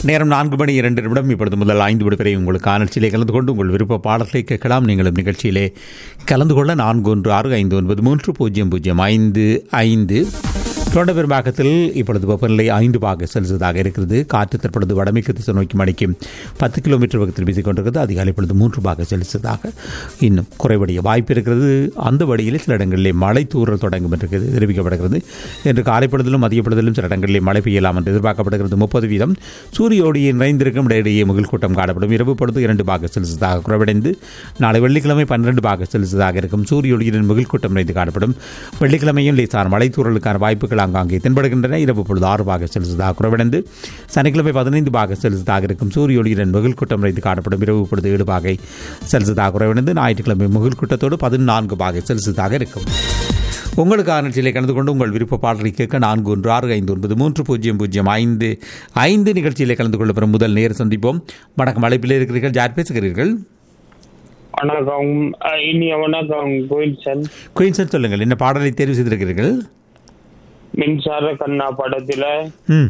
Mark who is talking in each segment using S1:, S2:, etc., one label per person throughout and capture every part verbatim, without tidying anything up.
S1: நேரம் நான்கு மணி இரண்டு நிமிடம். இப்பொழுது முதல் ஐந்து மணி வரை உங்களுக்கு நிகழ்ச்சியிலே கலந்து கொண்டு உங்கள் விருப்ப பாடல்களை கேட்கலாம். நீங்களும் நிகழ்ச்சியிலே கலந்து கொள்ள நான்கு ஒன்று ஆறு ஐந்து ஒன்பது மூன்று பூஜ்ஜியம் பூஜ்ஜியம் ஐந்து ஐந்து. தொடர் பெரும்பாக்கத்தில் இப்பொழுது வெப்பநிலை ஐந்து பாக செல்சியஸாக இருக்கிறது. காற்று தற்பொழுது வடமேற்கு திசை நோக்கி மணிக்கு பத்து கிலோமீட்டர் வேகத்தில் வீசிக் கொண்டிருக்கிறது. அதிகாலை பொழுது மூன்று பாக செல்சியஸாக இன்னும் குறைவடைய வாய்ப்பு இருக்கிறது. அந்த வழியில் சில இடங்களிலே மழை தூறல் தொடங்கும் என்று தெரிவிக்கப்படுகிறது. இன்று காலை பொழுதிலும் மதிய பொழுதிலும் சில இடங்களிலே மழை பெய்யலாம் என்று எதிர்பார்க்கப்படுகிறது. முப்பது வீதம் சூரியோடு நிறைந்திருக்கும் இடையிடையே முகில் கூட்டம் காணப்படும். இரவு பொழுது இரண்டு பாக செல்சியஸாக குறைவடைந்து நாளை வெள்ளிக்கிழமை பன்னிரண்டு பாக செல்சியஸாக இருக்கும். சூரியோடு முகில் கூட்டம் நிறைந்து காணப்படும். வெள்ளிக்கிழமையும் லேசான மழை தூறலுக்கான வாய்ப்புகள் அங்காங்கே தென்படுகின்றன. இரவு பொழுது ஆறு பாக செல்சியஸாக குறைவடைந்து சனிக்கிழமை பதினைந்து பாக செல்சியஸாக இருக்கும். சூரிய ஒளியுடன் முகில் கூட்டம் நிறைந்து காணப்படும். இரவு பொழுது ஏழு பாகை செல்சியஸாக குறைவடைந்து ஞாயிற்றுக்கிழமை முகில் கூட்டத்தோடு பதினான்கு பாகை செல்சியஸாக இருக்கும். உங்களுக்கான நிகழ்ச்சியிலே கலந்து கொண்டு உங்கள் விருப்ப பாடலை கேட்க நான்கு ஒன்று ஆறு ஐந்து ஒன்பது மூன்று பூஜ்ஜியம் பூஜ்ஜியம் ஐந்து ஐந்து நிகழ்ச்சியிலே கலந்து கொள்ள பெறும் முதல் நேர சந்திப்போம். வணக்கம், அழைப்பில் இருக்கிறீர்கள். யார் பேசுகிறீர்கள்?
S2: வணக்கம், இனிய வணக்கம். குயின்சன்
S1: குயின்சன் சொல்லுங்கள், என்ன பாடலை தேர்வு செய்திருக்கிறீர்கள்?
S2: மின்சார கண்ணா படத்துல
S1: ம்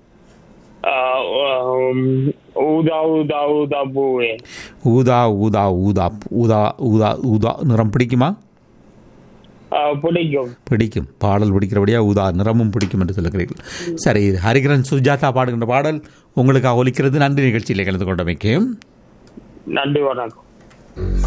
S2: ஊதா ஊதா ஊதா பூவே.
S1: ஊதா ஊதா ஊதா ஊதா ஊதா ஊதா நிறம் பிடிக்குமா?
S2: பிடிக்கும்
S1: பிடிக்கும் பாடல் பிடிக்கிறபடியா ஊதா நிறமும் பிடிக்கும் என்று சொல்லுகிறீர்கள். சரி, ஹரிகரன் சுஜாதா பாடுகின்ற பாடல் உங்களுக்காக ஒலிக்கிறது. நன்றி நிகழ்ச்சியிலே கலந்து கொண்டமைக்கு.
S2: நன்றி, வணக்கம்.